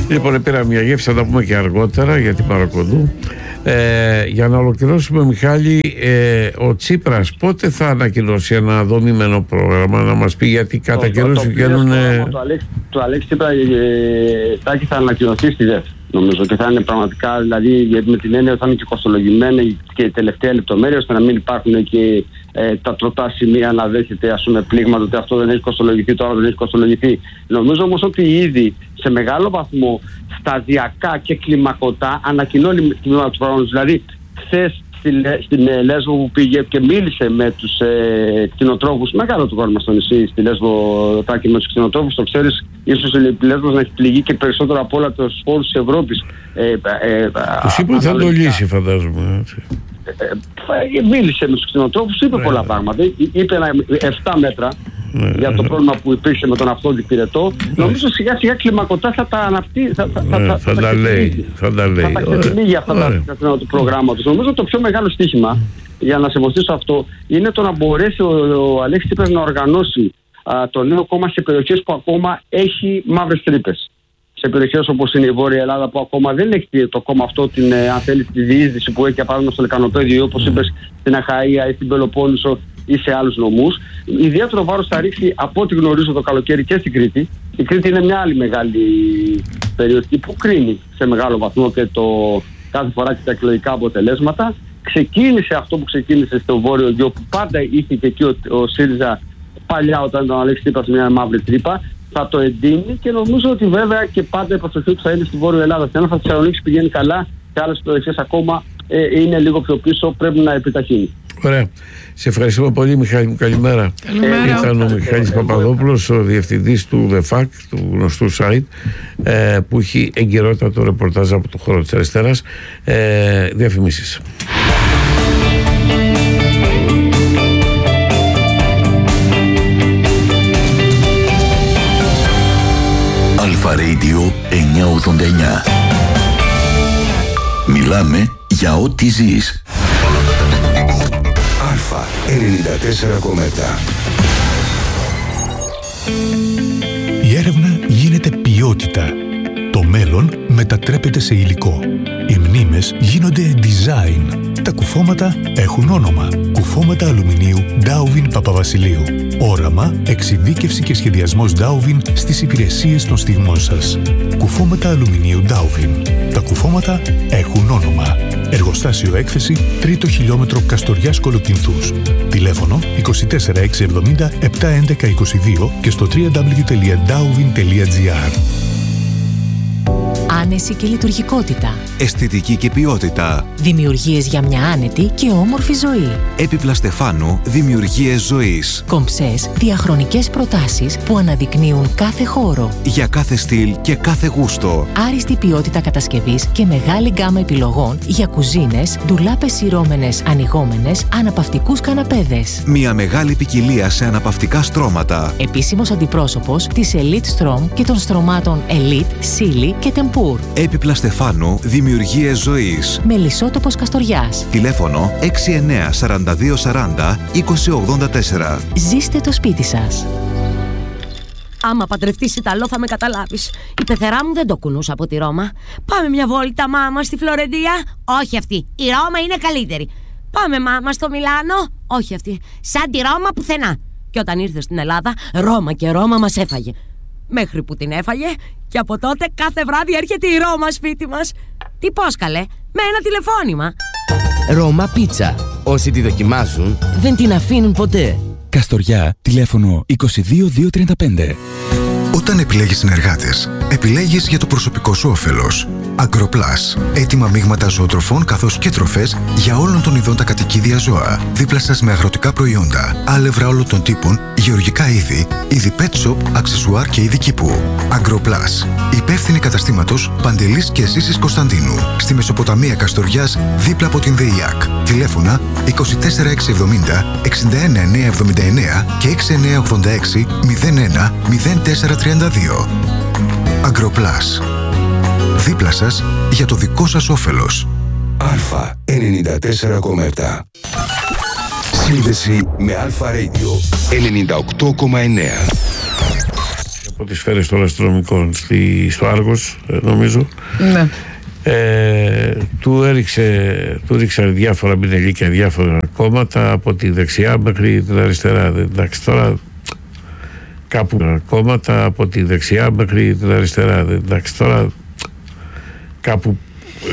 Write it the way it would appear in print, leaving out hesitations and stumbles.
Λοιπόν, πήρα μια γεύση, θα τα πούμε και αργότερα για την Παρακοντού. Για να ολοκληρώσουμε, Μιχάλη, ο Τσίπρας πότε θα ανακοινώσει ένα δομημένο πρόγραμμα, να μας πει, γιατί κατά καιρούς βγαίνουν... Το Αλέξη Τσίπρα θα ανακοινωθεί στη ΔΕΘ, νομίζω, και θα είναι πραγματικά, δηλαδή με την έννοια ότι θα είναι και κοστολογημένη και τελευταία λεπτομέρεια, ώστε να μην υπάρχουν και τα τροτά σημεία να δέχεται, ας πούμε, πλήγματα ότι αυτό δεν έχει κοστολογηθεί, το άλλο δεν έχει κοστολογηθεί. Νομίζω όμως ότι ήδη σε μεγάλο βαθμό σταδιακά και κλιμακωτά ανακοινώνει τμήμα του προγράμματος. Δηλαδή, χθες στην Λέσβο που πήγε και μίλησε με τους κτηνοτρόφους, μεγάλο το πρόβλημα στο νησί, στη Λέσβο, Τάκη, με τους κτηνοτρόφους, το ξέρεις, ίσως η Λέσβος να έχει πληγεί και περισσότερο από όλα τους χώρους της Ευρώπης. Τους είπε ότι θα το λύσει, φαντάζομαι. Μίλησε με τους κτηνοτρόφους, είπε πολλά πράγματα. Είπε 7 μέτρα για το πρόβλημα που υπήρξε με τον αυτόντι πυρετό. Νομίζω σιγά σιγά κλιμακωτά θα τα αναπτύσσει. Θα τα λέει. Θα τα ξεφυλίγει αυτά τα του προγράμματος. Νομίζω το πιο μεγάλο στοίχημα, για να σε βοηθήσω αυτό, είναι το να μπορέσει ο Αλέξης Τσίπρας να οργανώσει το νέο κόμμα σε περιοχές που ακόμα έχει μαύρες τρύπες. Σε περιοχές όπως είναι η Βόρεια Ελλάδα, που ακόμα δεν έχει το κόμμα αυτό αν θέλει, τη διείσδυση που έχει, για παράδειγμα, στο Λεκανοπέδιο, όπως είπες, στην Αχαΐα ή στην Πελοπόννησο ή σε άλλους νομούς. Ιδιαίτερο βάρος θα ρίξει, από ό,τι γνωρίζω, το καλοκαίρι και στην Κρήτη. Η Κρήτη είναι μια άλλη μεγάλη περιοχή που κρίνει σε μεγάλο βαθμό και κάθε φορά και τα εκλογικά αποτελέσματα. Ξεκίνησε αυτό που ξεκίνησε στο Βόρειο Γιο, που πάντα είχε και εκεί ο ΣΥΡΙΖΑ παλιά, όταν τον Αλέξη Τσίπρα, μια μαύρη τρύπα. Θα το εντείνει και νομίζω ότι βέβαια και πάντα η προσοχή του θα είναι στη Βόρεια Ελλάδα. Στην Ελλάδα, Θεσσαλονίκη πηγαίνει καλά, σε άλλες περιοχές ακόμα είναι λίγο πιο πίσω, πρέπει να επιταχύνει. Ωραία. Σε ευχαριστούμε πολύ, Μιχάλη μου. Καλημέρα. Ήταν ο Μιχάλης Παπαδόπουλος, ο διευθυντής του ΔΕΦΑΚ, του γνωστού site, που έχει εγκαιρότατο ρεπορτάζ από το χώρο της αριστεράς. Διαφημίσεις. Αλφα Radio 989. Μιλάμε για ό,τι ζεις. Αλφα 94,7. Η έρευνα γίνεται ποιότητα. Το μέλλον μετατρέπεται σε υλικό. Οι μνήμες γίνονται design. Τα κουφώματα έχουν όνομα. Κουφώματα αλουμινίου Dowvin Παπαβασιλείου. Όραμα, εξειδίκευση και σχεδιασμός Dowvin στις υπηρεσίες των στιγμών σας. Κουφώματα αλουμινίου Dowvin. Τα κουφώματα έχουν όνομα. Εργοστάσιο έκθεση 3ο χιλιόμετρο Καστοριάς Κολοκυνθούς. Τηλέφωνο 24670 71122 και στο www.dowvin.gr. Άνεση και λειτουργικότητα. Αισθητική και ποιότητα. Δημιουργίες για μια άνετη και όμορφη ζωή. Έπιπλα Στεφάνου, δημιουργίες ζωής. Κομψές, διαχρονικές προτάσεις που αναδεικνύουν κάθε χώρο. Για κάθε στυλ και κάθε γούστο. Άριστη ποιότητα κατασκευής και μεγάλη γκάμα επιλογών για κουζίνες, ντουλάπες σειρώμενες, ανοιγόμενες, αναπαυτικούς καναπέδες. Μια μεγάλη ποικιλία σε αναπαυτικά στρώματα. Επίσημος αντιπρόσωπος της Elite Strom και των στρωμάτων Elite, Silly και Tempur. Έπιπλα Στεφάνου, δημιουργίες ζωής. Μελισσότοπος Καστοριάς. Τηλέφωνο 69 42 40 20 84. Ζήστε το σπίτι σας. Άμα παντρευτείς Ιταλό θα με καταλάβεις. Η πεθερά μου δεν το κουνούσα από τη Ρώμα. Πάμε μια βόλτα, μάμα, στη Φλωρεντία. Όχι αυτή. Η Ρώμα είναι καλύτερη. Πάμε, μάμα, στο Μιλάνο. Όχι αυτή. Σαν τη Ρώμα πουθενά. Και όταν ήρθε στην Ελλάδα, Ρώμα και Ρώμα μας έφαγε. Μέχρι που την έφαγε και από τότε κάθε βράδυ έρχεται η Ρώμα σπίτι μας. Τι πώς καλέ, με ένα τηλεφώνημα. Ρώμα Πίτσα. Όσοι τη δοκιμάζουν δεν την αφήνουν ποτέ. Καστοριά, τηλέφωνο 22235. Όταν επιλέγεις συνεργάτες, επιλέγεις για το προσωπικό σου όφελος. Agroplus. Έτοιμα μείγματα ζωοτροφών καθώς και τροφές για όλων των ειδών τα κατοικίδια ζώα. Δίπλα σας με αγροτικά προϊόντα, άλευρα όλων των τύπων, γεωργικά είδη pet shop, αξεσουάρ και είδη κήπου. Agroplus. Υπεύθυνη καταστήματος Παντελής και Ζήσης Κωνσταντίνου. Στη Μεσοποταμία Καστοριάς, δίπλα από την ΔΕΙΑΚ. Τηλέφωνα 24670 61979 και 6986 01 0432. Agroplus. Δίπλα σας για το δικό σας όφελος. Αλφα 94,7. Σύνδεση με Αλφα Radio 98,9. από τις σφαίρες των αστυνομικών στο Άργος, νομίζω. Ναι. Του ρίξαν διάφορα μηνελίκια, διάφορα κόμματα από τη δεξιά μέχρι την αριστερά. Εντάξει, τώρα κάπου κόμματα από τη δεξιά μέχρι την αριστερά. Εντάξει, τώρα κάπου